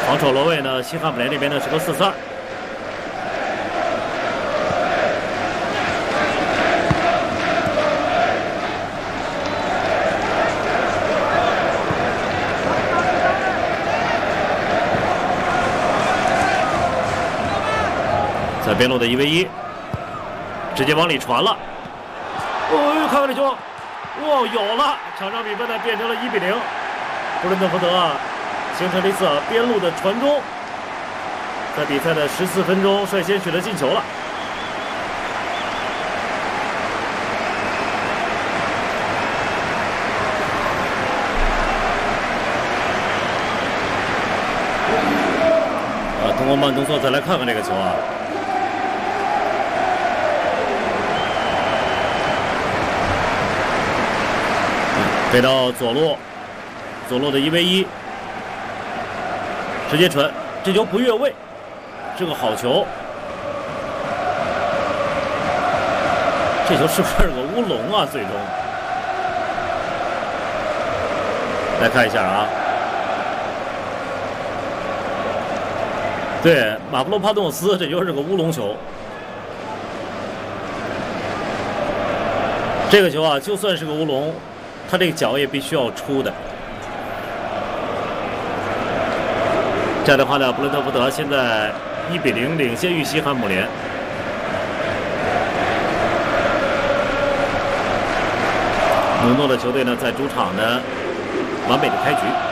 防守罗位呢，西汉姆联这边呢是个4-3。在边路的1v1，直接往里传了。哦，看看这球，哇，有了！场上比分呢变成了1-0。布伦特福德形成了一次边路的传中，在比赛的14分钟率先取得进球了。通过慢动作再来看看这个球啊。给到左路，左路的1v1，直接传，这球不越位，是个好球。这球是不是个乌龙啊？最终，来看一下啊。对，马布洛帕诺斯，这球是个乌龙球。这个球啊，就算是个乌龙。他这个脚也必须要出的，这样的话呢，布伦特福德现在1-0领先于西汉姆联。努诺的球队呢，在主场呢完美的开局。